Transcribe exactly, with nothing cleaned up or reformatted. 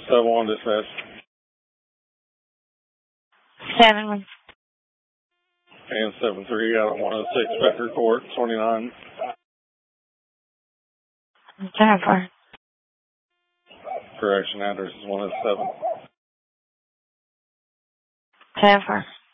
seven one dispatch. Seven. And seven three out of one oh six Becker Court, twenty-nine. Jennifer. Correction address is one oh seven. Jennifer.